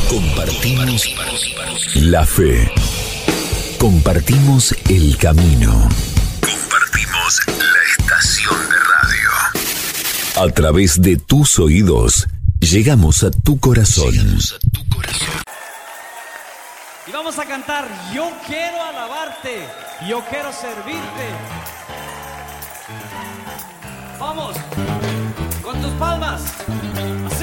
Compartimos la fe. Compartimos el camino. Compartimos la estación de radio. A través de tus oídos, llegamos a tu corazón. Y vamos a cantar: yo quiero alabarte, yo quiero servirte. Vamos, con tus palmas.